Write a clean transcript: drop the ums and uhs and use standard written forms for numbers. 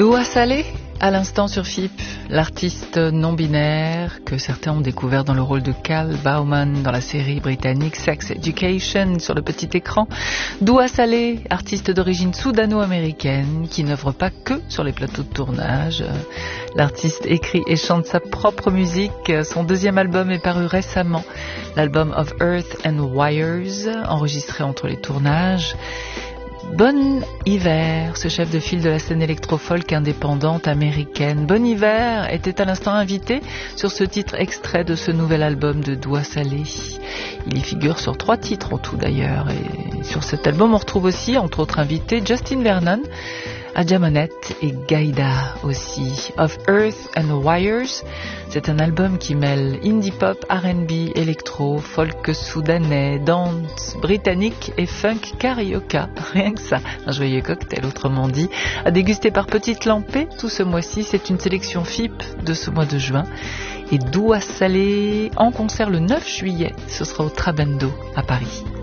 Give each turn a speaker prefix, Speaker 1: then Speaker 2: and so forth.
Speaker 1: Doua Saleh, à l'instant sur FIP, l'artiste non-binaire que certains ont découvert dans le rôle de Cal Bauman dans la série britannique Sex Education sur le petit écran. Doua Saleh, artiste d'origine soudano-américaine qui n'œuvre pas que sur les plateaux de tournage. L'artiste écrit et chante sa propre musique. Son deuxième album est paru récemment, l'album Of Earth and Wires, enregistré entre les tournages. Bon Iver, ce chef de file de la scène électro-folk indépendante américaine. Bon Iver était à l'instant invité sur ce titre extrait de ce nouvel album de Doua Saleh. Il y figure sur 3 titres en tout d'ailleurs. Et sur cet album on retrouve aussi, entre autres invités, Justin Vernon, Adja Monette et Gaïda aussi. Of Earth and Wires, c'est un album qui mêle indie pop, R&B, électro, folk soudanais, dance britannique et funk carioca. Rien que ça, un joyeux cocktail autrement dit, à déguster par petites lampées tout ce mois-ci. C'est une sélection FIP de ce mois de juin. Et Doua Saleh en concert le 9 juillet, ce sera au Trabendo à Paris.